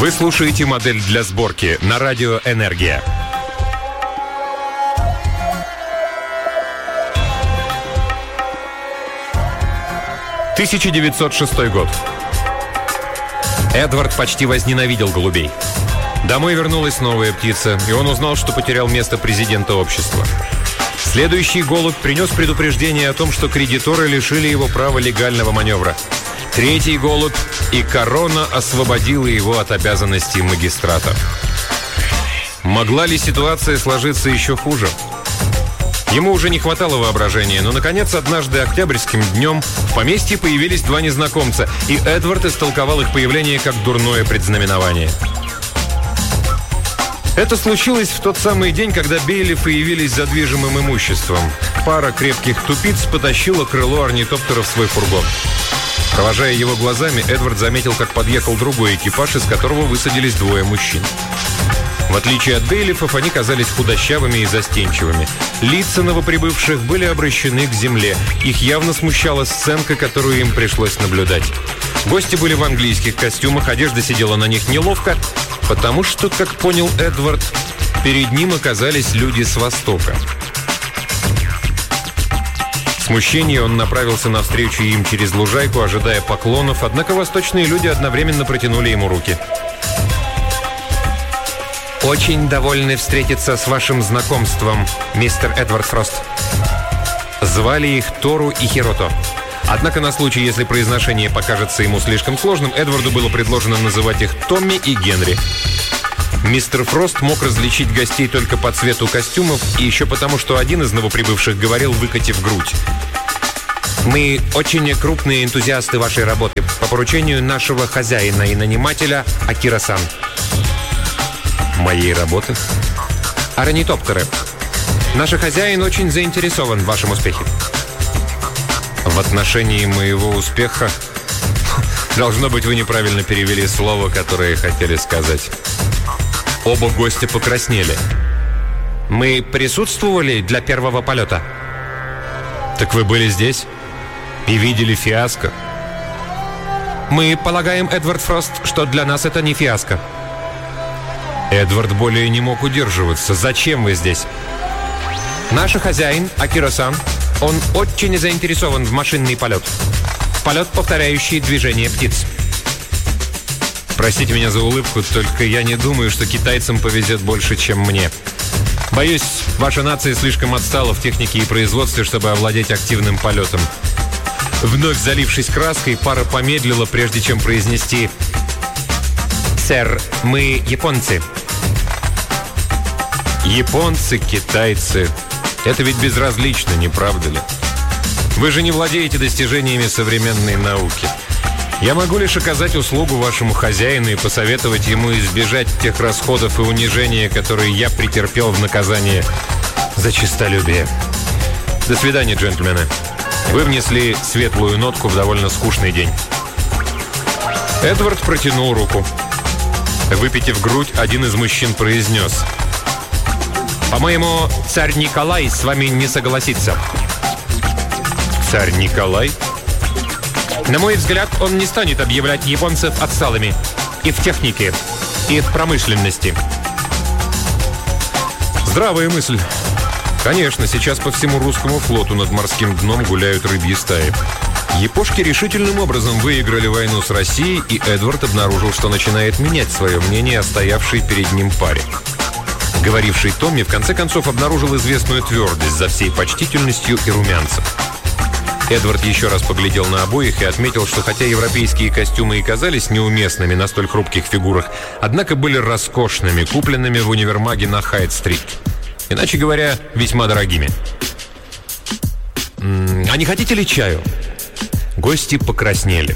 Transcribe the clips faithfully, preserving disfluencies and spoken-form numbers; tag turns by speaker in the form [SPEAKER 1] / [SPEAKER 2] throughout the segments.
[SPEAKER 1] Вы слушаете «Модель для сборки» на радио «Энергия». тысяча девятьсот шестой год. Эдвард почти возненавидел голубей. Домой вернулась новая птица, и он узнал, что потерял место президента общества. Следующий голубь принес предупреждение о том, что кредиторы лишили его права легального маневра. Третий голубь, и корона освободила его от обязанностей магистрата. Могла ли ситуация сложиться еще хуже? Ему уже не хватало воображения, но, наконец, однажды октябрьским днем в поместье появились два незнакомца, и Эдвард истолковал их появление как дурное предзнаменование. Это случилось в тот самый день, когда бейлифы явились за движимым имуществом. Пара крепких тупиц потащила крыло орнитоптера в свой фургон. Провожая его глазами, Эдвард заметил, как подъехал другой экипаж, из которого высадились двое мужчин. В отличие от бейлифов, они казались худощавыми и застенчивыми. Лица новоприбывших были обращены к земле. Их явно смущала сценка, которую им пришлось наблюдать. Гости были в английских костюмах, одежда сидела на них неловко, потому что, как понял Эдвард, перед ним оказались люди с Востока. В смущении он направился навстречу им через лужайку, ожидая поклонов, однако восточные люди одновременно протянули ему руки. «Очень довольны встретиться с вашим знакомством, мистер Эдвард Фрост». Звали их Тору и Хирото. Однако на случай, если произношение покажется ему слишком сложным, Эдварду было предложено называть их Томми и Генри. Мистер Фрост мог различить гостей только по цвету костюмов и еще потому, что один из новоприбывших говорил, выкатив грудь. «Мы очень крупные энтузиасты вашей работы по поручению нашего хозяина и нанимателя Акира-сан». «Моей работы?» «Орнитоптеры. Наш хозяин очень заинтересован в вашем успехе». «В отношении моего успеха...» «Должно быть, вы неправильно перевели слово, которое хотели сказать». Оба гостя покраснели. «Мы присутствовали для первого полета». «Так вы были здесь? И видели фиаско?» «Мы полагаем, Эдвард Фрост, что для нас это не фиаско». Эдвард более не мог удерживаться. «Зачем вы здесь?» «Наш хозяин, Акира-сан, он очень заинтересован в машинный полет. Полет, повторяющий движение птиц». «Простите меня за улыбку, только я не думаю, что китайцам повезет больше, чем мне. Боюсь, ваша нация слишком отстала в технике и производстве, чтобы овладеть активным полетом». Вновь залившись краской, пара помедлила, прежде чем произнести: «Сэр, мы японцы». Японцы, китайцы. Это ведь безразлично, не правда ли? Вы же не владеете достижениями современной науки. Я могу лишь оказать услугу вашему хозяину и посоветовать ему избежать тех расходов и унижения, которые я претерпел в наказание за честолюбие. До свидания, джентльмены. Вы внесли светлую нотку в довольно скучный день». Эдвард протянул руку. Выпитив грудь, один из мужчин произнес: «По-моему, царь Николай с вами не согласится». «Царь Николай?» «На мой взгляд, он не станет объявлять японцев отсталыми и в технике, и в промышленности». Здравая мысль. Конечно, сейчас по всему русскому флоту над морским дном гуляют рыбьи стаи. Япошки решительным образом выиграли войну с Россией, и Эдвард обнаружил, что начинает менять свое мнение о стоявшей перед ним паре. Говоривший Томми в конце концов обнаружил известную твердость за всей почтительностью и румянцем. Эдвард еще раз поглядел на обоих и отметил, что хотя европейские костюмы и казались неуместными на столь хрупких фигурах, однако были роскошными, купленными в универмаге на Хайт-стрит. Иначе говоря, весьма дорогими. «А не хотите ли чаю?» Гости покраснели.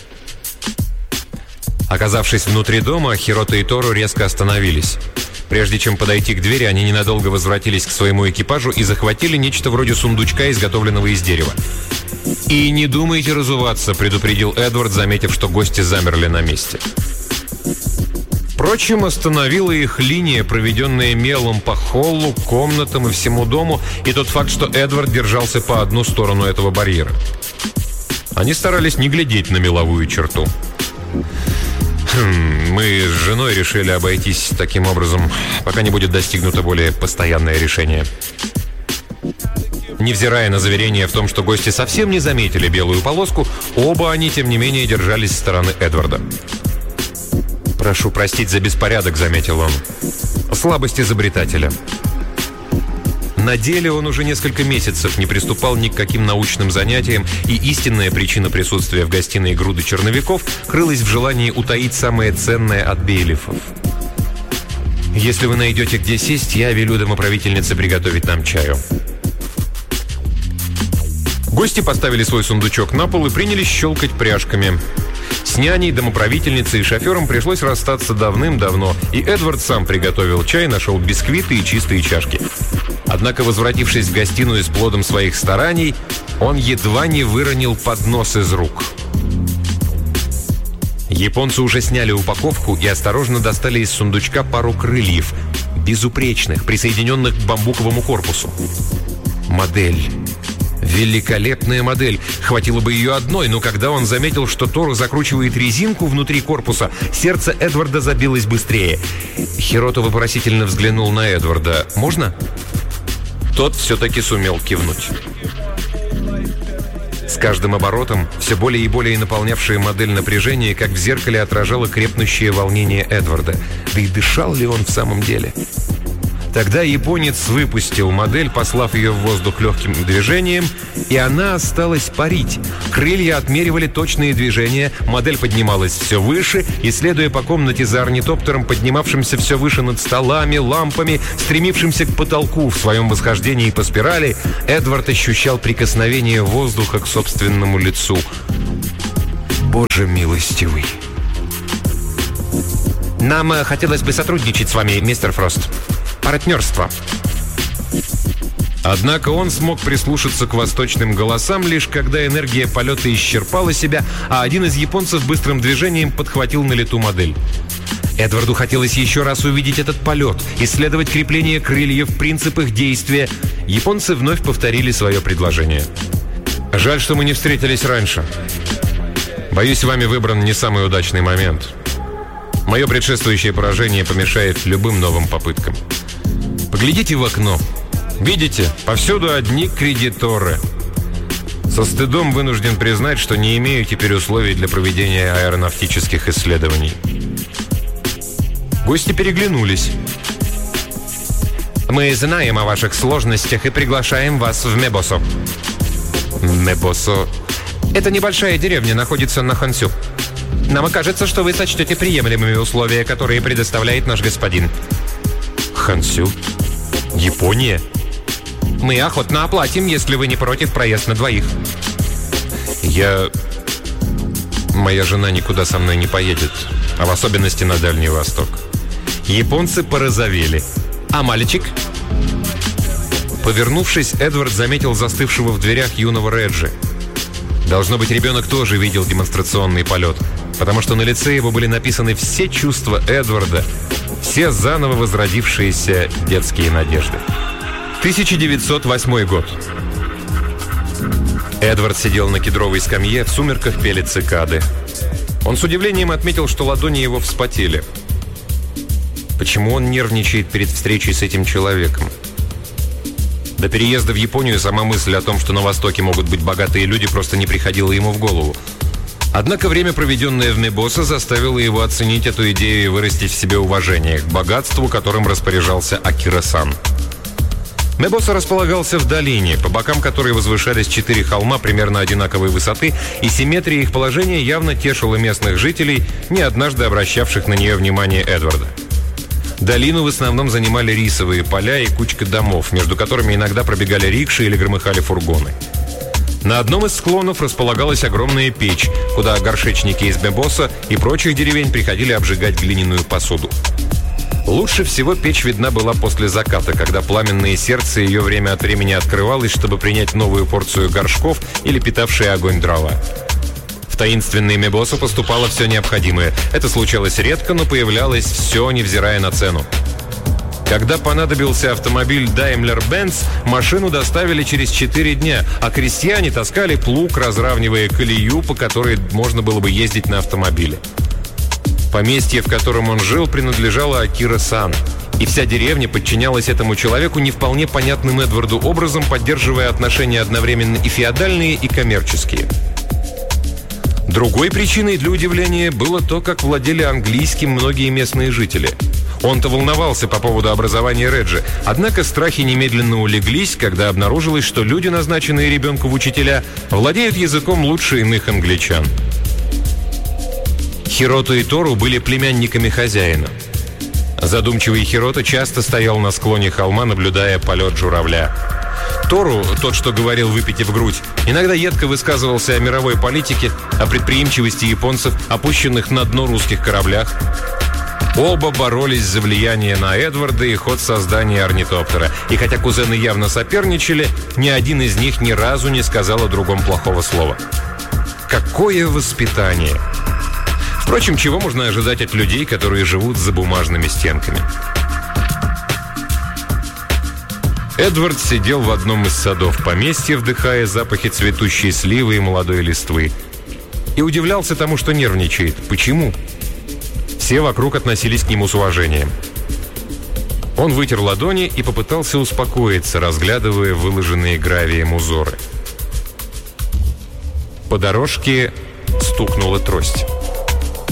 [SPEAKER 1] Оказавшись внутри дома, Хирото и Тору резко остановились. Прежде чем подойти к двери, они ненадолго возвратились к своему экипажу и захватили нечто вроде сундучка, изготовленного из дерева. «И не думайте разуваться», — предупредил Эдвард, заметив, что гости замерли на месте. Впрочем, остановила их линия, проведенная мелом по холлу, комнатам и всему дому, и тот факт, что Эдвард держался по одну сторону этого барьера. Они старались не глядеть на меловую черту. Мы с женой решили обойтись таким образом, пока не будет достигнуто более постоянное решение. Невзирая на заверение в том, что гости совсем не заметили белую полоску, оба они, тем не менее, держались с стороны Эдварда. «Прошу простить за беспорядок», — заметил он. «Слабость изобретателя». На деле он уже несколько месяцев не приступал ни к каким научным занятиям, и истинная причина присутствия в гостиной груды черновиков крылась в желании утаить самое ценное от бейлифов. «Если вы найдете, где сесть, я велю домоправительнице приготовить нам чаю». Гости поставили свой сундучок на пол и принялись щелкать пряжками. С няней, домоправительницей и шофером пришлось расстаться давным-давно, и Эдвард сам приготовил чай, нашел бисквиты и чистые чашки. Однако, возвратившись в гостиную с плодом своих стараний, он едва не выронил поднос из рук. Японцы уже сняли упаковку и осторожно достали из сундучка пару крыльев, безупречных, присоединенных к бамбуковому корпусу. Модель. Великолепная модель. Хватило бы ее одной, но когда он заметил, что Торо закручивает резинку внутри корпуса, сердце Эдварда забилось быстрее. Хирото вопросительно взглянул на Эдварда. «Можно?» Тот все-таки сумел кивнуть. С каждым оборотом все более и более наполнявшая модель напряжение, как в зеркале, отражало крепнущее волнение Эдварда. Да и дышал ли он в самом деле? Тогда японец выпустил модель, послав ее в воздух легким движением, и она осталась парить. Крылья отмеривали точные движения, модель поднималась все выше, и, следуя по комнате за орнитоптером, поднимавшимся все выше над столами, лампами, стремившимся к потолку в своем восхождении по спирали, Эдвард ощущал прикосновение воздуха к собственному лицу. Боже милостивый! «Нам э, хотелось бы сотрудничать с вами, мистер Фрост. Партнерство». Однако он смог прислушаться к восточным голосам, лишь когда энергия полета исчерпала себя, а один из японцев быстрым движением подхватил на лету модель. Эдварду хотелось еще раз увидеть этот полет, исследовать крепление крыльев, принцип их действия. Японцы вновь повторили свое предложение. «Жаль, что мы не встретились раньше. Боюсь, вами выбран не самый удачный момент. Мое предшествующее поражение помешает любым новым попыткам. Поглядите в окно. Видите, повсюду одни кредиторы. Со стыдом вынужден признать, что не имею теперь условий для проведения аэронавтических исследований». Гости переглянулись. «Мы знаем о ваших сложностях и приглашаем вас в Мебосо». «Мебосо?» «Это небольшая деревня, находится на Хонсю. Нам кажется, что вы сочтете приемлемыми условия, которые предоставляет наш господин». «Хонсю? Япония?» «Мы охотно оплатим, если вы не против, проезд на двоих». «Я... Моя жена никуда со мной не поедет, а в особенности на Дальний Восток». Японцы порозовели. «А мальчик?» Повернувшись, Эдвард заметил застывшего в дверях юного Реджи. Должно быть, ребенок тоже видел демонстрационный полет, потому что на лице его были написаны все чувства Эдварда, все заново возродившиеся детские надежды. тысяча девятьсот восьмой год. Эдвард сидел на кедровой скамье, в сумерках пели цикады. Он с удивлением отметил, что ладони его вспотели. Почему он нервничает перед встречей с этим человеком? До переезда в Японию сама мысль о том, что на Востоке могут быть богатые люди, просто не приходила ему в голову. Однако время, проведенное в Мебосо, заставило его оценить эту идею и вырастить в себе уважение к богатству, которым распоряжался Акира-сан. Мебосо располагался в долине, по бокам которой возвышались четыре холма примерно одинаковой высоты, и симметрия их положения явно тешила местных жителей, не однажды обращавших на нее внимание Эдварда. Долину в основном занимали рисовые поля и кучка домов, между которыми иногда пробегали рикши или громыхали фургоны. На одном из склонов располагалась огромная печь, куда горшечники из Мебосо и прочих деревень приходили обжигать глиняную посуду. Лучше всего печь видна была после заката, когда пламенное сердце ее время от времени открывалось, чтобы принять новую порцию горшков или питавшие огонь дрова. В таинственный Мебосо поступало все необходимое. Это случалось редко, но появлялось все, невзирая на цену. Когда понадобился автомобиль Daimler-Benz, машину доставили через четыре дня, а крестьяне таскали плуг, разравнивая колею, по которой можно было бы ездить на автомобиле. Поместье, в котором он жил, принадлежало Акира-сан, и вся деревня подчинялась этому человеку не вполне понятным Эдварду образом, поддерживая отношения одновременно и феодальные, и коммерческие. Другой причиной для удивления было то, как владели английским многие местные жители. Он-то волновался по поводу образования Реджи, однако страхи немедленно улеглись, когда обнаружилось, что люди, назначенные ребенку в учителя, владеют языком лучше иных англичан. Хирото и Тору были племянниками хозяина. Задумчивый Хирото часто стоял на склоне холма, наблюдая полет журавля. Тору, тот, что говорил, выпитив грудь, иногда едко высказывался о мировой политике, о предприимчивости японцев, опущенных на дно русских кораблях. Оба боролись за влияние на Эдварда и ход создания орнитоптера. И хотя кузены явно соперничали, ни один из них ни разу не сказал о другом плохого слова. Какое воспитание! Впрочем, чего можно ожидать от людей, которые живут за бумажными стенками? Эдвард сидел в одном из садов поместья, вдыхая запахи цветущей сливы и молодой листвы. И удивлялся тому, что нервничает. Почему? Все вокруг относились к нему с уважением. Он вытер ладони и попытался успокоиться, разглядывая выложенные гравием узоры. По дорожке стукнула трость.